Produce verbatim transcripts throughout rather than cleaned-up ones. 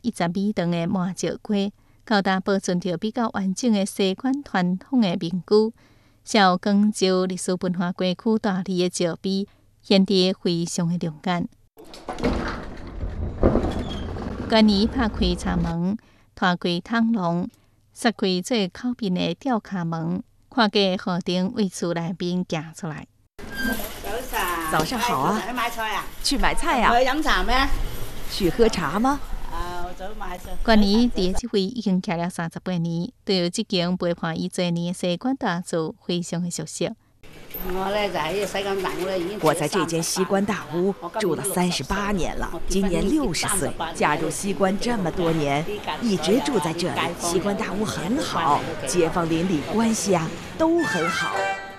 一十米长的麻石街，高达保存着比较完整的西关传统的民居。小广州历史文化街区大里的石碑，显得非常的亮眼。今年拍开茶门，拖开窗笼，撒开最靠边的吊卡门，看见河丁为厝内边行出来。 早上好啊！ 去买菜啊？ 去买菜呀、啊？ 去饮茶咩？ 去喝茶吗？ 啊，我早买菜。 今年第一这回已经徛了三十八年，对这间陪伴伊多年的西关大厝非常的熟悉。 我咧就喺西关大屋咧，已经我在这间西关大屋住了三十八年了，今年六十岁，嫁入西关这么多年，一直住在这里。西关大屋很好，街坊邻里关系啊都很好。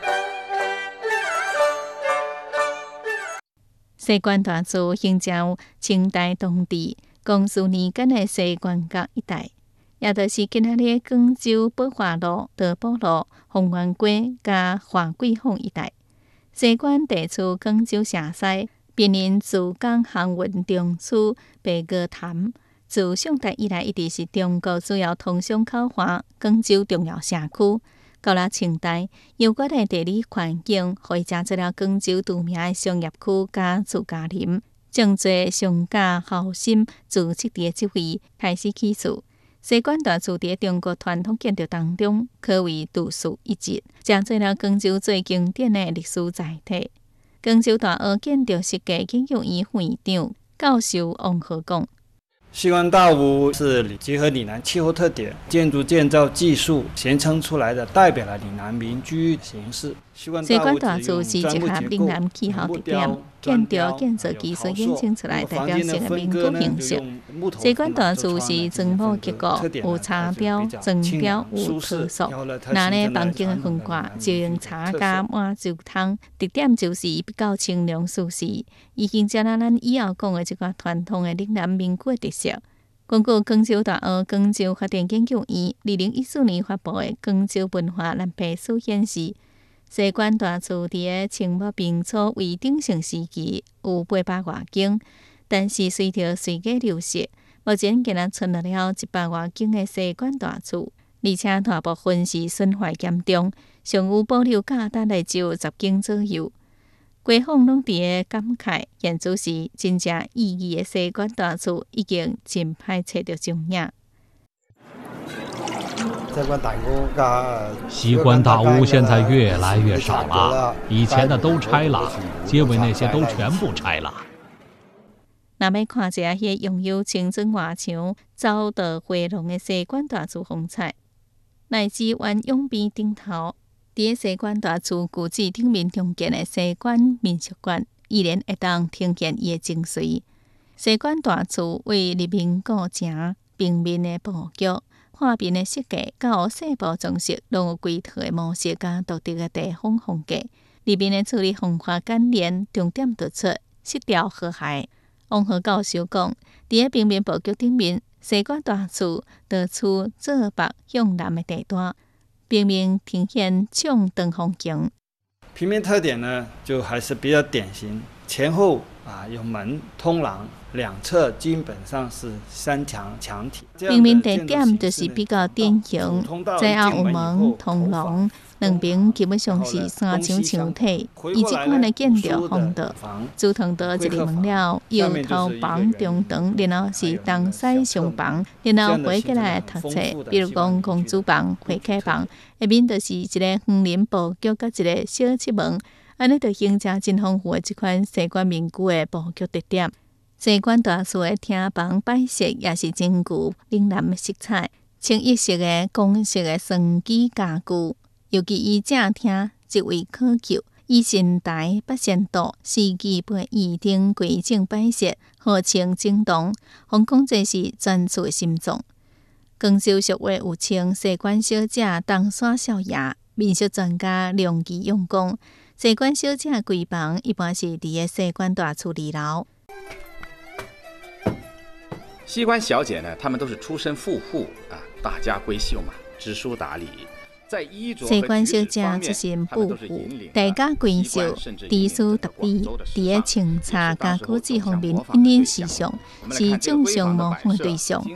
西关大厝形成清代当地光绪年间的西关角一带，也就是今仔日广州宝华路、德宝路、凤园街加华贵坊一带。西关地处广州城西，毗邻珠江航运中枢白鹅潭，自宋代以来一直是中国主要通商口岸、广州重要社区。到了清代，优越的地理环境，互伊成做了广州著名的商业区加自家林，真侪商家好心自设伫即位开始起厝。西关大厝伫中国传统建筑当中，可谓独树一帜，成做了广州最经典的历史载体。广州大学建筑设计研究院院长教授王和讲。 西关大屋是结合岭南气候特点、建筑建造技术形成出来的，代表了岭南民居形式。西关大厝是结合岭南气候特点、建筑建造技术衍生出来代表性的民居形式。西关大厝是砖木结构，有茶雕、砖雕有特色。那呢，房间的分挂就用茶加满酒汤，特点就是比较清凉舒适。伊形成了咱以后讲的这个传统的岭南民居的特色。根据广州大学广州发展研究院二零一四年发布的《广州文化蓝皮书》显示，西关大厝伫个清末明初为鼎盛时期有八百外间，但是随着岁月流逝，目前竟然存落了一百外间的西关大厝，而且大部分是损坏严重，尚有保留价值的只有十间左右。街坊拢伫个感慨，现主是真正意义的西关大厝已经真歹找到踪影。 西关大屋现在越来越少了，以前的都拆了，街尾那些都全部拆了。 若要看一下迄拥有青砖外墙、走道回廊的西关大厝风采，乃至原永边顶头。伫个西关大厝古迹顶面中建的西关民俗馆，依然会当呈现伊的精髓。西关大厝为立面古城，平面的布局、画面的设计，到细部装饰，拢有规套的模式加独特的地方风格。里面的处理方法简练，重点突出，色调和谐。王和教授讲，伫个平面布局顶面，西关大厝突出坐北向南的地段。平面呈现纵灯风景。 平面特点呢，就还是比较典型，前后啊有门通廊，两侧基本上是三墙墙体。 平面特点就是比较典型，在后有门、通廊，两边基本上是三墙墙体。以这款的建筑风格，主通道一个门了，右头房、中堂，然后是东西上房，然后回过来读册，比如讲公主房、会客房，下面就是一个园林布局，甲一个小七门，安尼就形成真丰富的这款西关民居的布局特点。西关大厝的厅房摆设也是真具岭南的色彩，清一色的公式的双机家具。尤其伊正厅极为考究，以神台、八仙桌、四季八椅等规整摆设，号称整栋，方讲这是专厝的心脏。广州俗话有称西关小姐东山少爷，民俗专家梁基勇讲，西关小姐闺房一般是伫个西关大厝二楼。 西关小姐呢，她们都是出身富户啊，大家闺秀嘛，知书达理。 西关小姐出身富户，大家闺秀，知书达理，伫个清茶加果子方面，因因时尚，是众上模仿的对象。